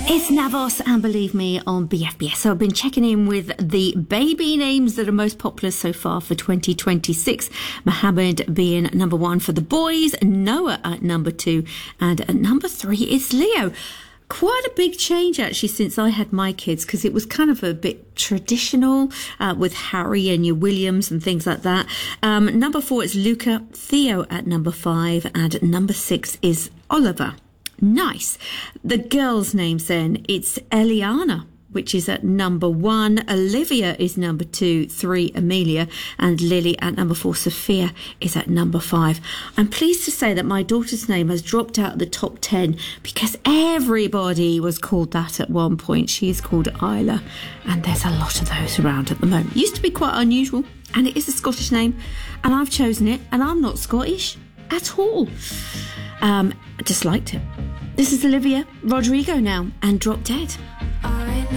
It's Navos and Believe Me on BFBS. So I've been checking in with the baby names that are most popular so far for 2026. Mohammed being number 1 for the boys, Noah at number 2, and at number 3 is Leo. Quite a big change actually since I had my kids, because it was kind of a bit traditional with Harry and your Williams and things like that. Number 4 is Luca, Theo at number 5, and number 6 is Oliver. Nice. The girls' names then, it's Eliana, which is at number 1. Olivia is number 2, 3 Amelia, and Lily at number 4. Sophia is at number 5. I'm pleased to say that my daughter's name has dropped out of the top 10 because everybody was called that at one point. She is called Isla, and there's a lot of those around at the moment. Used to be quite unusual, and it is a Scottish name, and I've chosen it, and I'm not Scottish at all. I just liked it. This is Olivia Rodrigo now, and Drop Dead.